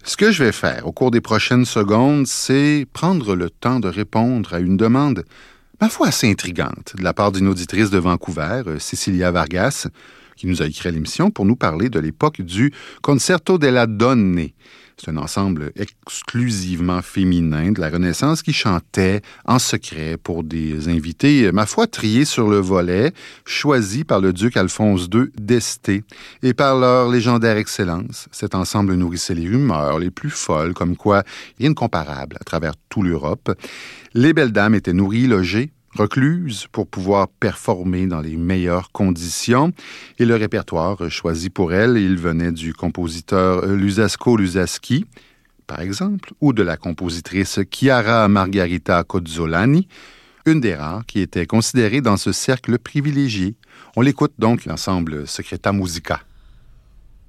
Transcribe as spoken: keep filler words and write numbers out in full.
Ce que je vais faire au cours des prochaines secondes, c'est prendre le temps de répondre à une demande, ma foi assez intrigante, de la part d'une auditrice de Vancouver, Cecilia Vargas, qui nous a écrit à l'émission pour nous parler de l'époque du Concerto della Donne. C'est un ensemble exclusivement féminin de la Renaissance qui chantait en secret pour des invités, ma foi, triés sur le volet, choisis par le duc Alphonse deux d'Este. Et par leur légendaire excellence, cet ensemble nourrissait les rumeurs les plus folles, comme quoi rien de comparable à travers toute l'Europe. Les belles dames étaient nourries, logées, recluses pour pouvoir performer dans les meilleures conditions. Et le répertoire choisi pour elles, il venait du compositeur Luzzasco Luzzaschi, par exemple, ou de la compositrice Chiara Margherita Cozzolani, une des rares qui était considérée dans ce cercle privilégié. On l'écoute donc, l'ensemble Secreta Musica.